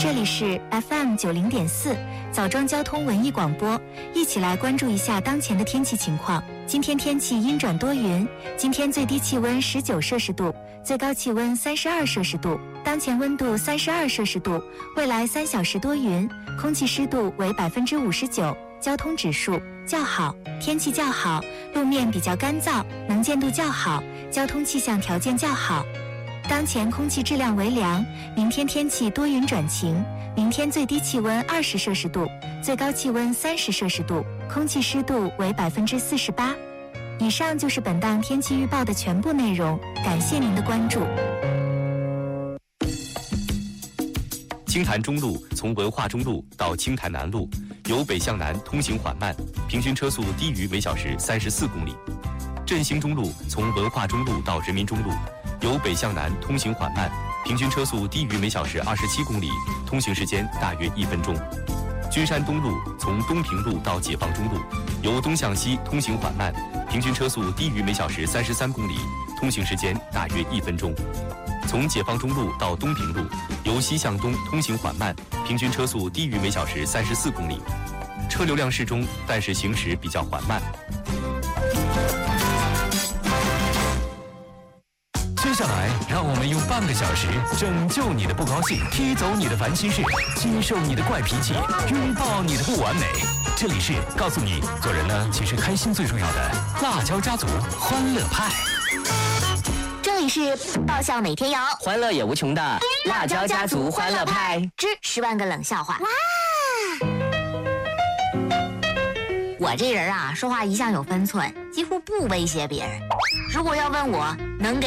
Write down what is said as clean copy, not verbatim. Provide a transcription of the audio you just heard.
这里是 FM90.4枣庄交通文艺广播，一起来关注一下当前的天气情况。今天天气阴转多云，今天最低气温19摄氏度，最高气温32摄氏度，当前温度32摄氏度，未来3小时多云，空气湿度为59%，交通指数较好，天气较好，路面比较干燥，能见度较好，交通气象条件较好。当前空气质量为良，明天天气多云转晴，明天最低气温20摄氏度，最高气温30摄氏度，空气湿度为48%。以上就是本档天气预报的全部内容，感谢您的关注。 青潭中路从文化中路到青潭南路，由北向南通行缓慢，平均车速低于每小时34公里。振兴中路从文化中路到人民中路，由北向南通行缓慢，平均车速低于每小时27公里，通行时间大约1分钟。君山东路从东平路到解放中路，由东向西通行缓慢，平均车速低于每小时33公里，通行时间大约1分钟。从解放中路到东平路，由西向东通行缓慢，平均车速低于每小时34公里。车流量适中，但是行驶比较缓慢。 接下来，让我们用半个小时拯救你的不高兴，踢走你的烦心事，接受你的怪脾气，拥抱你的不完美。这里是告诉你，做人呢，其实开心最重要的辣椒家族欢乐派。 这里是爆笑每天有， 欢乐也无穷的辣椒家族欢乐派之10万个冷笑话。哇！我这人啊，说话一向有分寸，几乎不威胁别人。如果要问我能给